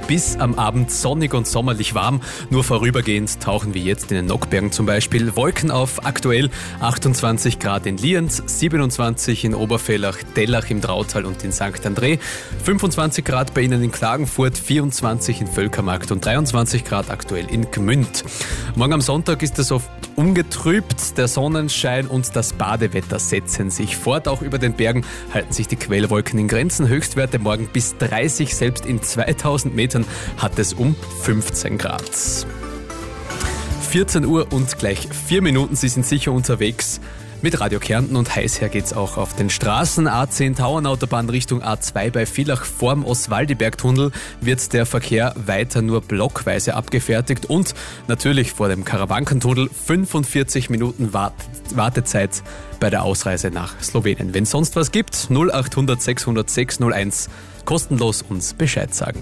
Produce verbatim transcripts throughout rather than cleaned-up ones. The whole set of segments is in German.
bis am Abend sonnig und sommerlich warm. Nur vorübergehend tauchen wir jetzt in den Nockbergen zum Beispiel Wolken auf. Aktuell achtundzwanzig Grad in Lienz, siebenundzwanzig in Oberfellach, Dellach im Drautal und in Sankt André, fünfundzwanzig Grad bei Ihnen in Klagenfurt, vierundzwanzig in Völkermarkt und dreiundzwanzig Grad aktuell in Gmünd. Morgen am Sonntag ist es oft ungetrübt, der Sonnenschein und das Badewetter setzen sich fort. Auch über den Bergen halten sich die Quellwolken in Grenzen. Höchstwerte morgen bis dreißig, selbst in zweitausend Metern hat es um fünfzehn Grad. vierzehn Uhr und gleich vier Minuten, Sie sind sicher unterwegs mit Radio Kärnten und heiß her geht's auch auf den Straßen. A zehn Tauernautobahn Richtung A zwei bei Villach vorm Oswaldibergtunnel wird der Verkehr weiter nur blockweise abgefertigt und natürlich vor dem Karawankentunnel fünfundvierzig Minuten Wart- Wartezeit bei der Ausreise nach Slowenien. Wenn sonst was gibt, null acht hundert sechshundert sechshunderteins kostenlos uns Bescheid sagen.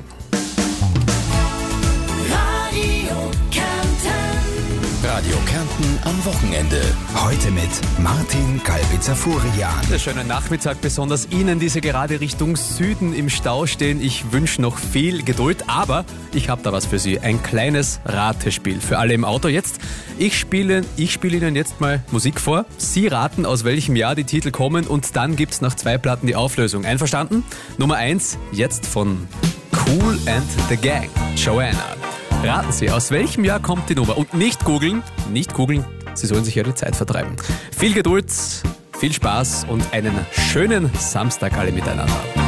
Radio Kärnten am Wochenende. Heute mit Martin Kalbitzer-Furian. Einen schönen Nachmittag, besonders Ihnen, die Sie gerade Richtung Süden im Stau stehen. Ich wünsche noch viel Geduld, aber ich habe da was für Sie. Ein kleines Ratespiel für alle im Auto. Jetzt, ich spiele, ich spiele Ihnen jetzt mal Musik vor. Sie raten, aus welchem Jahr die Titel kommen und dann gibt's nach zwei Platten die Auflösung. Einverstanden? Nummer eins, jetzt von Kool and the Gang, Joanna. Raten Sie, aus welchem Jahr kommt die Nummer? Und nicht googeln, nicht googeln, Sie sollen sich ja die Zeit vertreiben. Viel Geduld, viel Spaß und einen schönen Samstag alle miteinander.